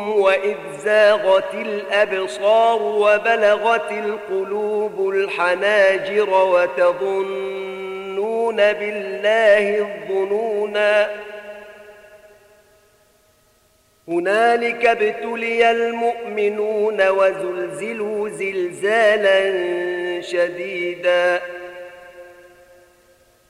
وإذ زاغت الأبصار وبلغت القلوب الحناجر وتظنون بالله الظنونا هنالك ابتلي المؤمنون وزلزلوا زلزالا شديدا